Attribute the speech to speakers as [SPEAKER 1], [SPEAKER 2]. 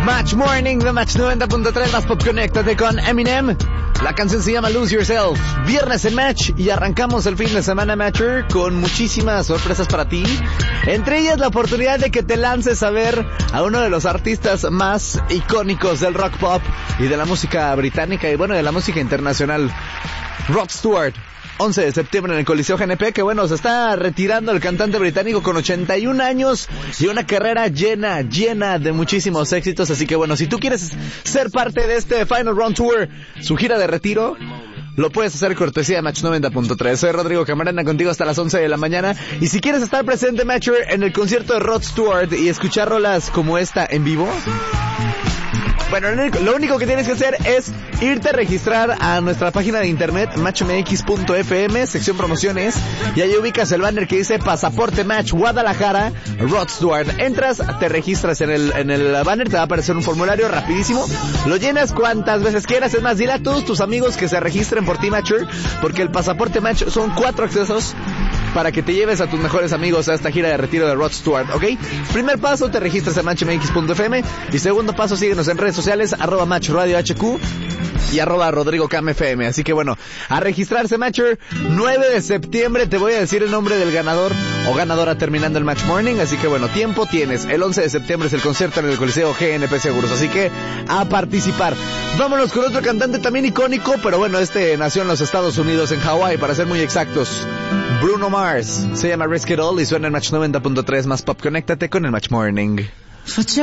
[SPEAKER 1] Match Morning de Match 90.3, más pop, conéctate con Eminem. La canción se llama Lose Yourself. Viernes en Match y arrancamos el fin de semana Matcher con muchísimas sorpresas para ti. Entre ellas la oportunidad de que te lances a ver a uno de los artistas más icónicos del rock pop y de la música británica y bueno, de la música internacional. Rod Stewart. 11 de septiembre en el Coliseo GNP, que bueno, se está retirando el cantante británico con 81 años y una carrera llena de muchísimos éxitos, así que bueno, si tú quieres ser parte de este Final Round Tour, su gira de retiro, lo puedes hacer cortesía de Match 90.3. Soy Rodrigo Camarena, contigo hasta las 11 de la mañana, y si quieres estar presente, Matcher, en el concierto de Rod Stewart y escuchar rolas como esta en vivo, bueno, lo único que tienes que hacer es irte a registrar a nuestra página de internet matchmx.fm, sección promociones, y ahí ubicas el banner que dice Pasaporte Match Guadalajara, Rod Stewart. Entras, te registras en el banner, te va a aparecer un formulario rapidísimo, lo llenas cuantas veces quieras, es más, dile a todos tus amigos que se registren por ti, Matcher, porque el Pasaporte Match son 4 accesos para que te lleves a tus mejores amigos a esta gira de retiro de Rod Stewart, ¿ok? Primer paso, te registras en matchmx.fm, y segundo paso, síguenos en redes sociales, @matchradiohq y @rodrigocamfm. Así que bueno, a registrarse, Matcher. 9 de septiembre te voy a decir el nombre del ganador o ganadora terminando el Match Morning, así que bueno, tiempo tienes. El 11 de septiembre es el concierto en el Coliseo GNP Seguros, así que a participar. Vámonos con otro cantante también icónico, pero bueno, este nació en los Estados Unidos, en Hawái, para ser muy exactos. Bruno Mars, se llama Risk It All y suena en Match 90.3, más pop. Conéctate con el Match Morning.